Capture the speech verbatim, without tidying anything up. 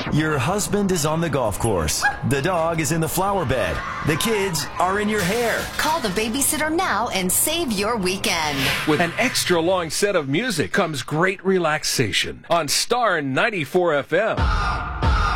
Your husband is on the golf course. The dog is in the flower bed. The kids are in your hair. Call the babysitter now and save your weekend. With an extra long set of music comes great relaxation on Star ninety-four F M.